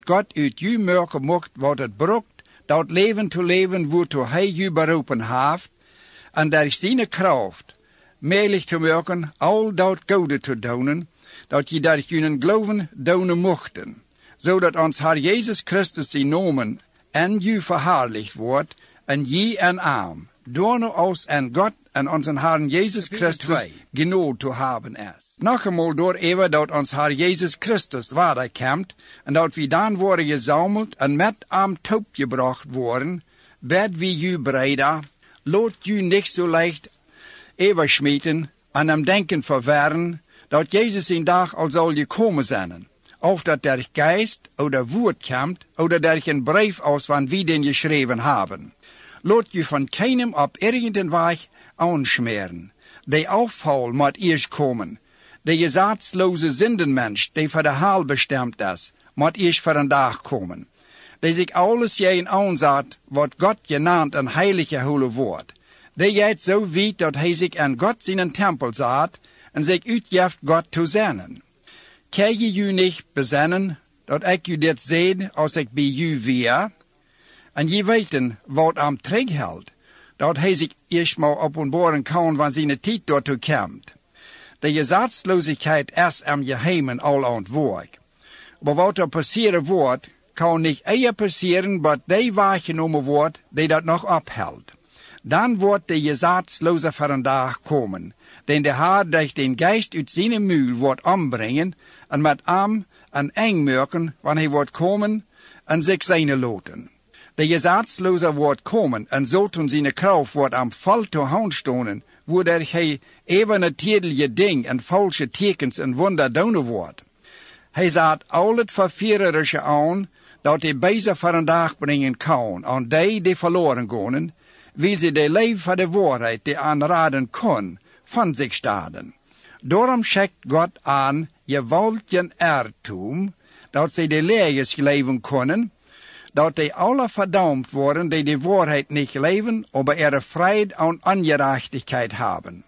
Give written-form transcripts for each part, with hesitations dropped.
God uit u maken mocht wat het broekt, dat leven te leven waartoe hij u beroepen heeft, en door zijn kracht meerlijk te maken al dat goede te doen, dat je door kunnen geloven doen mochten, zodat ons Heer Jezus Christus in nomen en u verherrlicht wordt, en je en arm, door nu ons en God en onze Heer Jezus Christus genoeg te hebben is. Nog eenmaal door even dat ons Heer Jezus Christus wederkomt, en dat we dan worden gezameld en met hem toepgebracht worden, werd wie u breder, laat u niet zo licht everschmieten en hem denken verwarren, dat Jezus een dag al zal gekomen zijn, of dat der Geist oder Woord komt, oder der een brief aus van wie den geschreven hebben. Laat u van keinem op irgendein weg aanschmeren. De afval moet eerst komen. De gesetzloze zindenmensch, die voor de hel bestemd is, moet eerst voor een dag komen. Die zich alles jeen aanzet, wat God genaamd een heilige holle woord. Die gaat zo wiet dat hij zich aan God zijn tempel zet en zich uitgeeft God te zennen. Kan je u niet bezinnen dat ik u dit zei als ik bij u weer? En je weten wat hem terughoudt, dat hij zich eerstmaal openbaren kan van zijn tijd daartoe komt. De gesetzloosheid is hem geheimen al aan het werk. Maar wat er passeren wordt, kan niet eer passeren, maar die waargenomen wordt die dat nog ophoudt. Dan wordt de gesetzloze voor een dag komen, den de Heer durch den Geist uit zijn muil wordt ombrengen, en met hem en eng maken, wanneer hij wordt komen en zich zijne loten. De gesetzloze wordt komen, en zo toen zijn kracht wordt am val te hand stonen, waardoor hij even natuurlijke ding en valse tekens en wonder doen wordt. Hij zet al het verviererische aan, dat hij bezig voor een dag brengen kan, aan die verloren gaan, wil ze de leven van de waarheid die aanraden kon, van zich staden. Daarom schickt God aan gewaltigen ertoom, dat ze de leges leven kunnen, dat die alle verdampt worden die de waarheid niet leven, maar ihre vrede en ongerechtigheid hebben.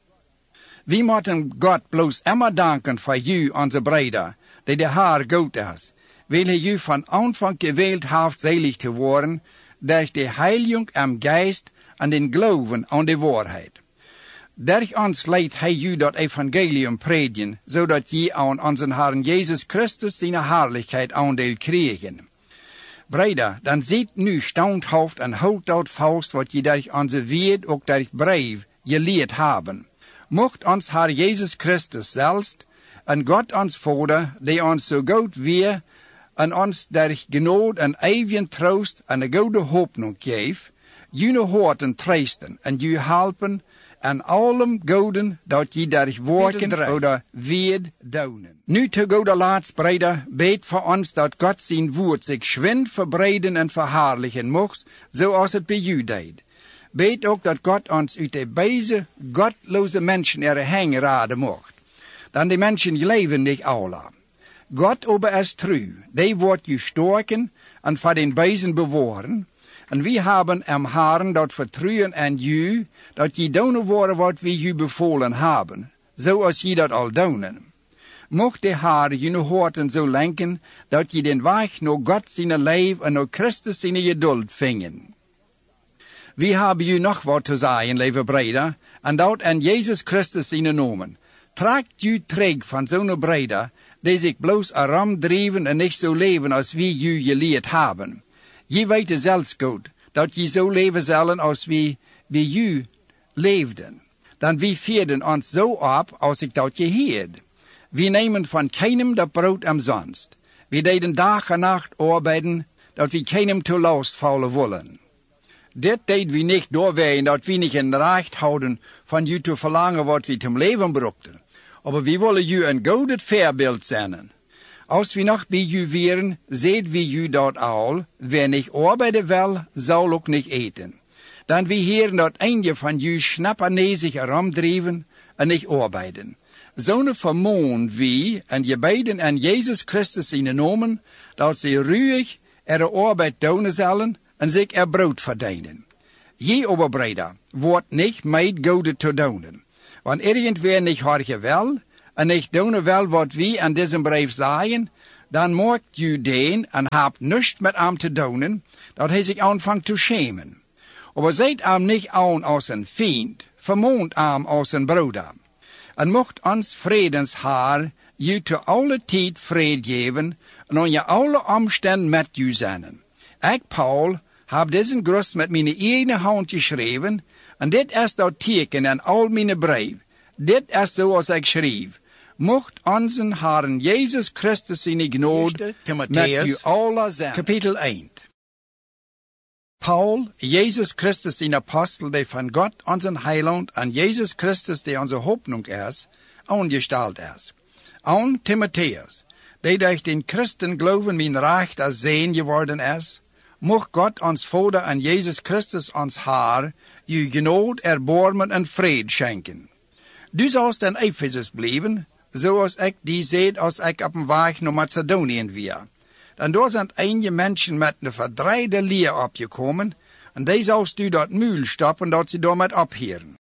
We moeten God bloos immer danken voor u, onze breder, die de Heer goed is, wil hij u van aanvang gewählt heeft selig te worden, durch de Heiligung am Geist en den Glauben aan de waarheid. Durch ons leidt hij u dat evangelium predigen, zodat je aan onze Heer Jezus Christus zijn herrlichheid aandeel krijgen. Breder, dan ziet nu standhaft en houdt dat vast wat je durch onze woord ook durch brief geleerd hebben. Mocht ons Heer Jezus Christus zelfs en God ons Vader, die ons zo goed weer en ons durch genade en eeuwige troost en een goede hoop geeft, jullie harten troosten en jullie helpen en allem goden dat je durch werken oder weer doen. Nu te goede laatst, breder, beet voor ons dat God zijn woord zich schwind verbreiden en verherrlichen mocht, zoals het bij u deed. Beet ook dat God ons uit de deze godloze mensen erheen raden mocht. Dan de mensen leven niet alle. God aber is trouw, die wordt je sterken en voor den bezen bewaren. En we hebben am Herren dat vertrouwen en u, dat je doen worden wat we u bevolen hebben, zoals je dat al doen. Mocht de Heer je harten zo lenken, dat je den weg naar God zijn leven en naar Christus zijn geduld vingen. We hebben u nog wat te zeggen, lieve breder, en dat en Jezus Christus zijn noemen. Trekt u terug van zo'n breder, die zich bloos erom drijven en niet zo leven als we u geleerd hebben. Je weet zelfs goed, dat je zo leven zullen als we u leefden. Dan we vierden ons zo op, als ik dat je heerd. We nemen van keinem dat brood omsonst. We deden dag en nacht arbeiden, dat we keinem te last vallen willen. Dit deed we niet doorwegen dat we niet in recht houden van u te verlangen wat we te leven broekten. Maar we willen u een gouden voorbeeld zijn. Als we nog bij u wären, seht we u dat al, wer niet arbeiden wil, zal ook niet eten. Dan we heren dat eindje van u snappanezig herumdrijven en niet arbeiden. Zo'n vermoon wie en je beiden en Jezus Christus in nomen, dat ze ruhig er arbeid doen zullen en zich er brood verdienen. Je oberbreder wordt niet met goede te doen. Want irgendwer niet harge wel, en niet doen wel wat we aan deze brief zeggen, dan mocht u den en habt nichts met hem te doen, dat hij zich aanvangt te schämen. Aber seid hem niet aan als een vriend, vermoont hem als een broeder. En mocht ons vredenshaar u te alle tijd vrede geven, en aan je alle omstanden met u zijn. Ik, Paul, heb deze groet met mijn eigen hand geschreven, en dit is dat teken in al mijn brief. Dit is zoals ik schreef. Mocht onze Herren Jezus Christus zijn genade met u alle zijn. Kapitel 1. Paul, Jezus Christus zijn apostel, die van God onze Heiland, en Jezus Christus, die onze Hoffnung is, aangesteld is. Aan Timotheus, die durch den Christen geloven mijn recht als Zehn geworden is, mocht God ons Vader en Jezus Christus ons Heer, u genade, erbarmen en vrede schenken. Du zalst in Ephesus blijven, zoals ik die zei als ik op een weg naar Macedonië weer. Dan daar zijn enige mensen met een verdreide leer opgekomen, en die zalst u dat muil stoppen dat ze daarmee opheren.